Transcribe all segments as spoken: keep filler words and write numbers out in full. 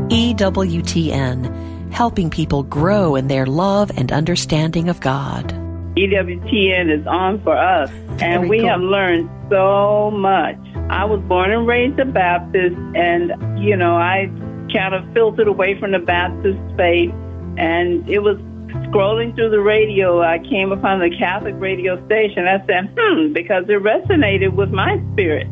E W T N, helping people grow in their love and understanding of God. E W T N is on for us, and Very we cool. have learned so much. I was born and raised a Baptist, and, you know, I kind of filtered away from the Baptist faith, and it was scrolling through the radio, I came upon the Catholic radio station. I said, hmm, because it resonated with my spirit.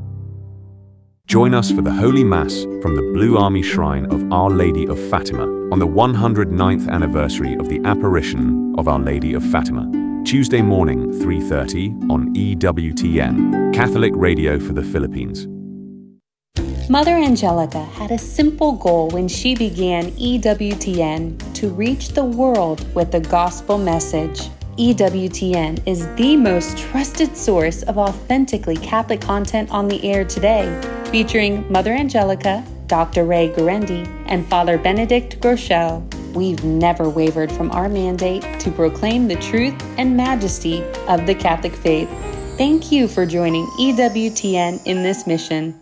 Join us for the Holy Mass from the Blue Army Shrine of Our Lady of Fatima on the one hundred ninth anniversary of the apparition of Our Lady of Fatima. Tuesday morning, three thirty on E W T N, Catholic Radio for the Philippines. Mother Angelica had a simple goal when she began E W T N: to reach the world with the gospel message. E W T N is the most trusted source of authentically Catholic content on the air today, featuring Mother Angelica, Doctor Ray Guarendi, and Father Benedict Groeschel. We've never wavered from our mandate to proclaim the truth and majesty of the Catholic faith. Thank you for joining E W T N in this mission.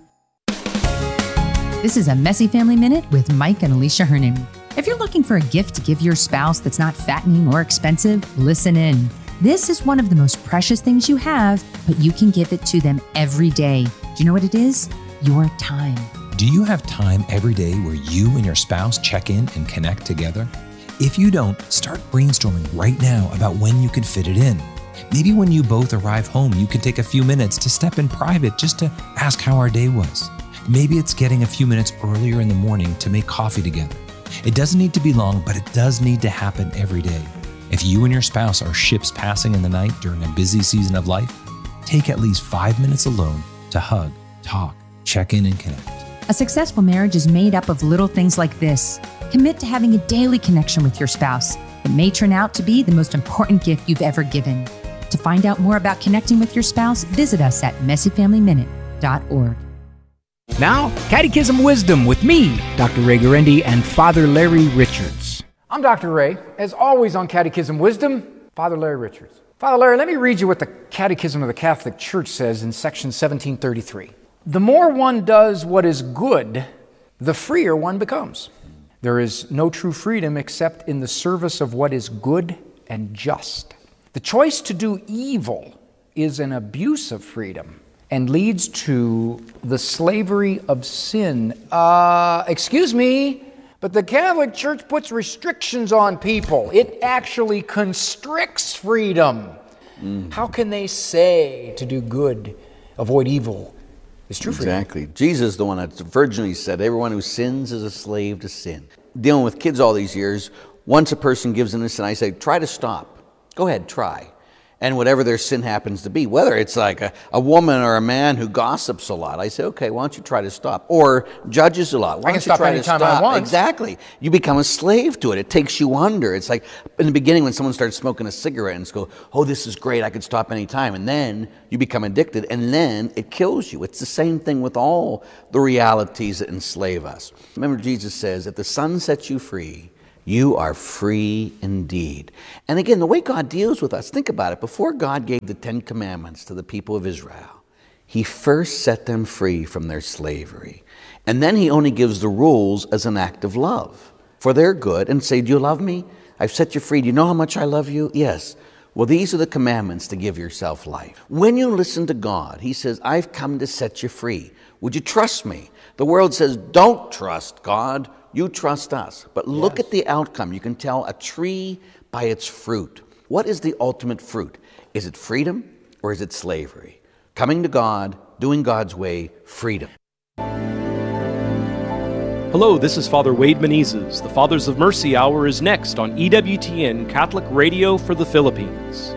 This is a Messy Family Minute with Mike and Alicia Hernan. If you're looking for a gift to give your spouse that's not fattening or expensive, listen in. This is one of the most precious things you have, but you can give it to them every day. Do you know what it is? Your time. Do you have time every day where you and your spouse check in and connect together? If you don't, start brainstorming right now about when you could fit it in. Maybe when you both arrive home, you can take a few minutes to step in private just to ask how our day was. Maybe it's getting a few minutes earlier in the morning to make coffee together. It doesn't need to be long, but it does need to happen every day. If you and your spouse are ships passing in the night during a busy season of life, take at least five minutes alone to hug, talk, check in, and connect. A successful marriage is made up of little things like this. Commit to having a daily connection with your spouse. It may turn out to be the most important gift you've ever given. To find out more about connecting with your spouse, visit us at messy family minute dot org. Now, Catechism Wisdom with me, Doctor Ray Guarendi, and Father Larry Richards. I'm Doctor Ray. As always on Catechism Wisdom, Father Larry Richards. Father Larry, let me read you what the Catechism of the Catholic Church says in section seventeen thirty-three. The more one does what is good, the freer one becomes. There is no true freedom except in the service of what is good and just. The choice to do evil is an abuse of freedom and leads to the slavery of sin. Uh, excuse me, but the Catholic Church puts restrictions on people. It actually constricts freedom. Mm. How can they say to do good, avoid evil, is true freedom? Exactly. Jesus, the one that virginally said, everyone who sins is a slave to sin. Dealing with kids all these years, once a person gives in this, and I say, try to stop. Go ahead, try. And whatever their sin happens to be, whether it's like a, a woman or a man who gossips a lot, I say, okay, why don't you try to stop? Or judges a lot. Why I can don't you stop try to anytime stop? I want. Exactly. You become a slave to it. It takes you under. It's like in the beginning when someone starts smoking a cigarette and go, oh, this is great, I could stop anytime. And then you become addicted, and then it kills you. It's the same thing with all the realities that enslave us. Remember, Jesus says, if the Son sets you free, you are free indeed. And again, the way God deals with us, think about it. Before God gave the Ten Commandments to the people of Israel, He first set them free from their slavery. And then He only gives the rules as an act of love for their good and say, do you love me? I've set you free. Do you know how much I love you? Yes. Well, these are the commandments to give yourself life. When you listen to God, He says, I've come to set you free. Would you trust me? The world says, don't trust God. You trust us. But look yes. at the outcome. You can tell a tree by its fruit. What is the ultimate fruit? Is it freedom or is it slavery? Coming to God, doing God's way, freedom. Hello, this is Father Wade Menezes. The Fathers of Mercy Hour is next on E W T N Catholic Radio for the Philippines.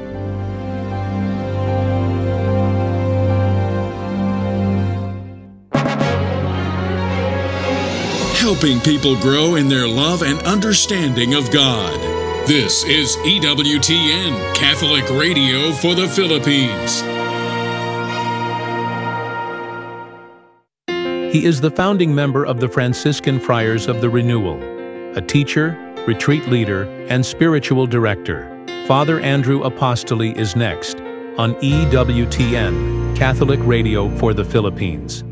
Helping people grow in their love and understanding of God. This is E W T N Catholic Radio for the Philippines. He is the founding member of the Franciscan Friars of the Renewal, a teacher, retreat leader, and spiritual director. Father Andrew Apostoli is next on E W T N Catholic Radio for the Philippines.